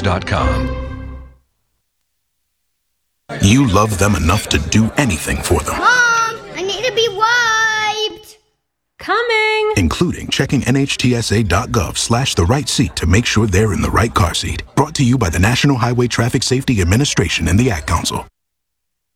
Cars.com. You love them enough to do anything for them. Mom, I need to be wiped. Coming! Including checking NHTSA.gov/the right seat to make sure they're in the right car seat. Brought to you by the National Highway Traffic Safety Administration and the Ad Council.